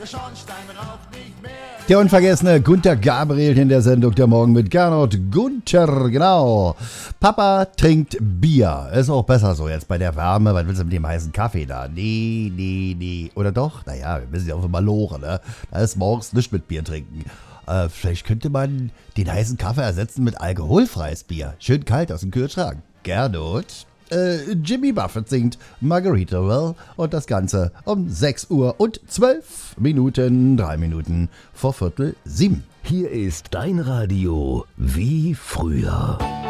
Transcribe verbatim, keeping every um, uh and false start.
Der Schornstein raucht nicht mehr. Der unvergessene Gunter Gabriel in der Sendung Der Morgen mit Gernot Gunter, genau. Papa trinkt Bier. Ist auch besser so jetzt bei der Wärme. Was willst du mit dem heißen Kaffee da? Nee, nee, nee. Oder doch? Naja, wir müssen ja auch immer lochen, ne? Da ist morgens nichts mit Bier trinken. Äh, vielleicht könnte man den heißen Kaffee ersetzen mit alkoholfreies Bier. Schön kalt aus dem Kühlschrank. Gernot? Äh, Jimmy Buffett singt Margaritaville und das Ganze um sechs Uhr und zwölf Minuten, drei Minuten vor Viertel sieben. Hier ist dein Radio wie früher.